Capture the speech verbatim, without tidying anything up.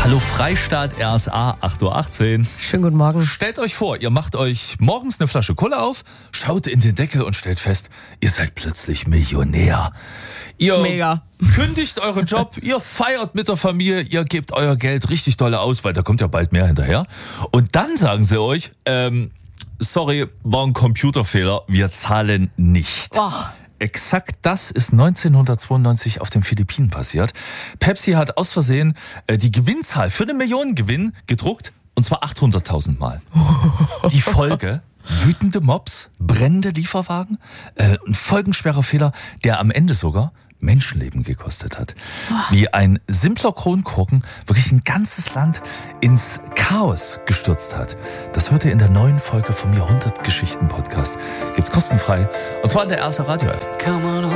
Hallo Freistaat R S A, acht Uhr achtzehn. Schönen guten Morgen. Stellt euch vor, ihr macht euch morgens eine Flasche Cola auf, schaut in den Deckel und stellt fest, ihr seid plötzlich Millionär. Ihr Mega. kündigt euren Job, ihr feiert mit der Familie, ihr gebt euer Geld richtig dolle aus, weil da kommt ja bald mehr hinterher. Und dann sagen sie euch, ähm, sorry, war ein Computerfehler, wir zahlen nicht. Och. Exakt das ist neunzehnhundertzweiundneunzig auf den Philippinen passiert. Pepsi hat aus Versehen äh, die Gewinnzahl für einen Millionengewinn gedruckt, und zwar achthunderttausend Mal. Die Folge: wütende Mobs, brennende Lieferwagen, äh, ein folgenschwerer Fehler, der am Ende sogar Menschenleben gekostet hat. Wie ein simpler Kronkorken wirklich ein ganzes Land ins Chaos gestürzt hat. Das hört ihr in der neuen Folge vom Jahrhundertgeschichten-Podcast. Gibt's kostenfrei. Und zwar in der ersten Radio-App.